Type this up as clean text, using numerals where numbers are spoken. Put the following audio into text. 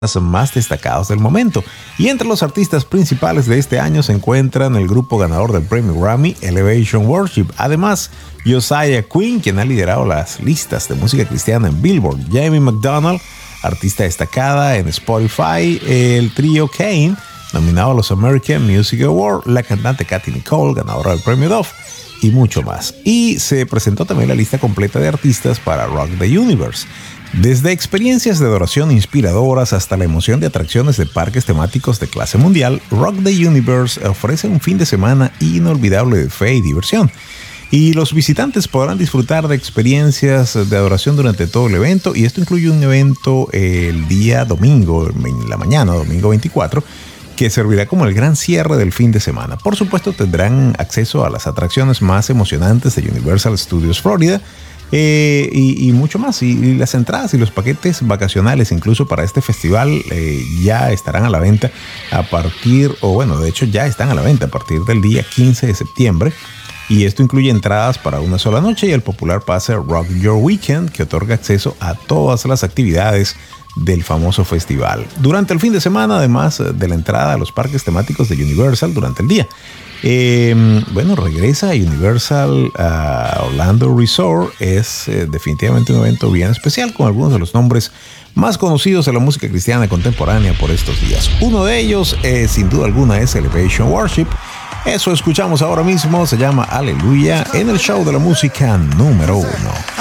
más destacados del momento. Y entre los artistas principales de este año se encuentran el grupo ganador del premio Grammy, Elevation Worship. Además, Josiah Quinn, quien ha liderado las listas de música cristiana en Billboard. Jamie McDonald, artista destacada en Spotify. El trío Kane, nominado a los American Music Awards. La cantante Katy Nicole, ganadora del premio Dove. Y mucho más. Y se presentó también la lista completa de artistas para Rock the Universe. Desde experiencias de adoración inspiradoras hasta la emoción de atracciones de parques temáticos de clase mundial, Rock the Universe ofrece un fin de semana inolvidable de fe y diversión. Y los visitantes podrán disfrutar de experiencias de adoración durante todo el evento, y esto incluye un evento el día domingo, en la mañana, domingo 24, que servirá como el gran cierre del fin de semana. Por supuesto, tendrán acceso a las atracciones más emocionantes de Universal Studios Florida, y mucho más. Y las entradas y los paquetes vacacionales, incluso para este festival, ya estarán a la venta de hecho ya están a la venta a partir del día 15 de septiembre. Y esto incluye entradas para una sola noche y el popular pase Rock Your Weekend, que otorga acceso a todas las actividades del famoso festival durante el fin de semana, además de la entrada a los parques temáticos de Universal durante el día. Regresa a Universal Orlando Resort. Es definitivamente un evento bien especial, con algunos de los nombres más conocidos de la música cristiana contemporánea por estos días. Uno de ellos, sin duda alguna, es Elevation Worship. Eso escuchamos ahora mismo, se llama Aleluya, en el show de la música número 1.